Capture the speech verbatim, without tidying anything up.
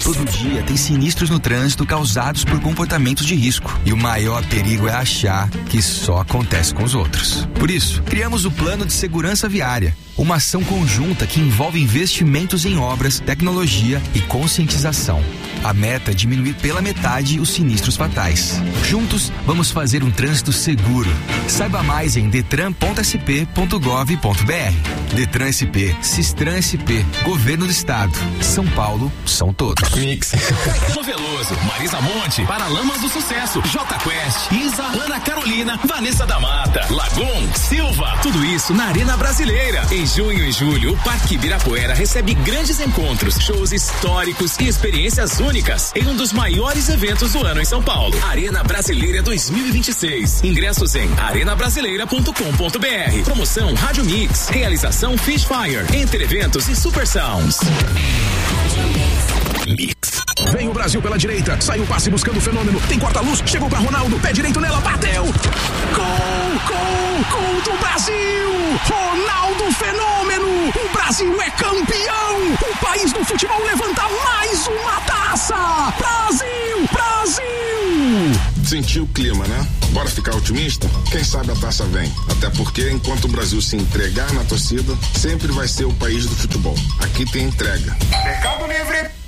Todo dia tem sinistros no trânsito causados por comportamentos de risco. E o maior perigo é achar que só acontece com os outros. Por isso, criamos o Plano de Segurança Viária, uma ação conjunta que envolve investimentos em obras, tecnologia e conscientização. A meta é diminuir pela metade os sinistros fatais. Juntos, vamos fazer um trânsito seguro. Saiba mais em detran ponto s p ponto gov ponto b r. Detran S P, Sistran S P, Governo do Estado. São Paulo, são todos. Mix. Caetano Veloso, Marisa Monte, Paralamas do Sucesso, J Quest, Isa, Ana Carolina, Vanessa da Mata, Lagoon, Silva. Tudo isso na Arena Brasileira. Em junho e julho, o Parque Ibirapuera recebe grandes encontros, shows históricos e experiências únicas em um dos maiores eventos do ano em São Paulo. Arena Brasileira dois mil e vinte e seis. Ingressos em arena brasileira ponto com ponto b r. Promoção Rádio Mix. Realização Fishfire, Enter Eventos e Super Sounds. Mix. Vem o Brasil pela direita, sai o passe buscando o fenômeno, tem corta-luz, chegou pra Ronaldo, pé direito nela, bateu! Gol, gol, gol do Brasil! Ronaldo Fenômeno! O Brasil é campeão! O país do futebol levanta mais uma taça! Brasil, Brasil! Sentiu o clima, né? Bora ficar otimista? Quem sabe a taça vem. Até porque enquanto o Brasil se entregar na torcida, sempre vai ser o país do futebol. Aqui tem entrega. Mercado Livre!